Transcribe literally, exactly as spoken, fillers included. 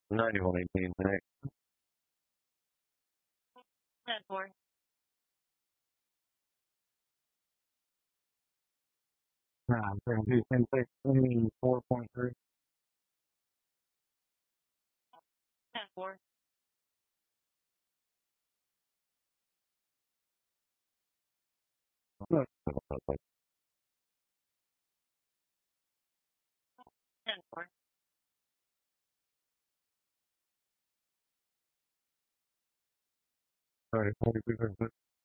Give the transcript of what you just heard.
ninety-one eighteen, Nick. ten four. Nah, I'm saying ten sixteen, four point three. ten four. ten four. Sorry, forty-two percent.